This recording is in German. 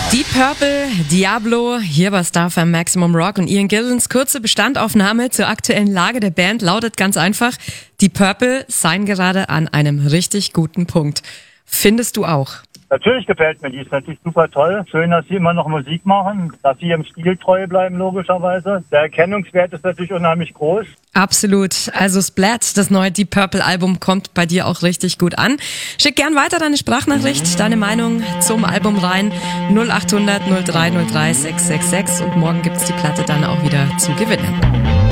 Deep Purple, Diablo, hier bei Star FM Maximum Rock und Ian Gillens kurze Bestandaufnahme zur aktuellen Lage der Band lautet ganz einfach: Deep Purple seien gerade an einem richtig guten Punkt. Findest du auch? Natürlich gefällt mir die, ist natürlich super toll. Schön, dass sie immer noch Musik machen, dass sie ihrem Stil treu bleiben, logischerweise. Der Erkennungswert ist natürlich unheimlich groß. Absolut. Also Splat, das neue Deep Purple Album, kommt bei dir auch richtig gut an. Schick gern weiter deine Sprachnachricht, deine Meinung zum Album rein. 0800 0303 666 und morgen gibt's die Platte dann auch wieder zu gewinnen.